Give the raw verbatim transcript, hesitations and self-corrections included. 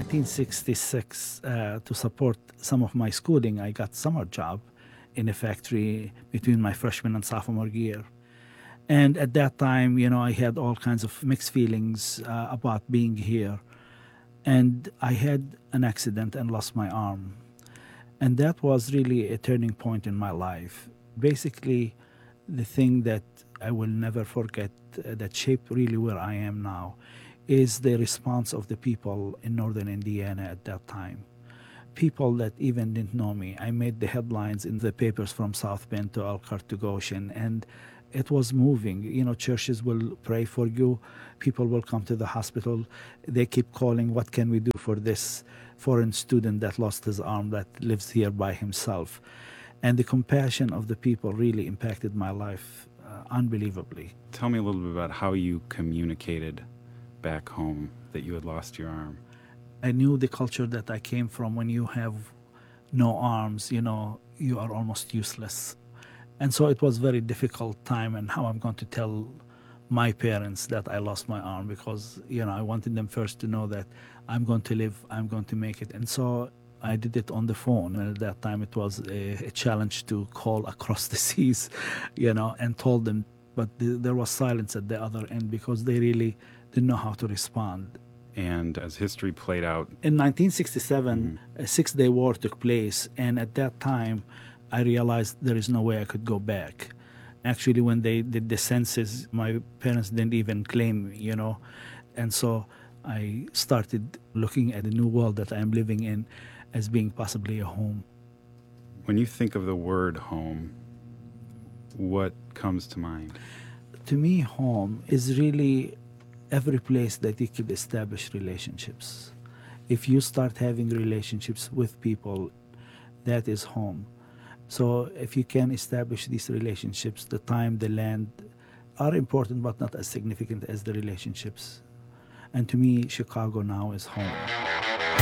nineteen sixty-six, uh, to support some of my schooling, I got summer job in a factory between my freshman and sophomore year. And at that time, you know, I had all kinds of mixed feelings uh, about being here. And I had an accident and lost my arm. And that was really a turning point in my life. Basically, the thing that I will never forget uh, that shaped really where I am now is the response of the people in northern Indiana at that time. People that even didn't know me. I made the headlines in the papers from South Bend to Elkhart to Goshen, and it was moving. You know, churches will pray for you. People will come to the hospital. They keep calling, what can we do for this foreign student that lost his arm, that lives here by himself? And the compassion of the people really impacted my life uh, unbelievably. Tell me a little bit about how you communicated back home that you had lost your arm. I knew the culture that I came from. When you have no arms, you know, you are almost useless. And so it was a very difficult time, and how I'm going to tell my parents that I lost my arm, because, you know, I wanted them first to know that I'm going to live, I'm going to make it. And so I did it on the phone. And at that time, it was a, a challenge to call across the seas, you know, and told them. But th- there was silence at the other end because they really didn't know how to respond. And as history played out, in nineteen sixty-seven, mm-hmm. a six-day war took place. And at that time, I realized there is no way I could go back. Actually, when they did the census, my parents didn't even claim me, you know. And so I started looking at the new world that I am living in as being possibly a home. When you think of the word home, what comes to mind? To me, home is really every place that you could establish relationships. If you start having relationships with people, that is home. So if you can establish these relationships, the time, the land are important, but not as significant as the relationships. And to me, Chicago now is home.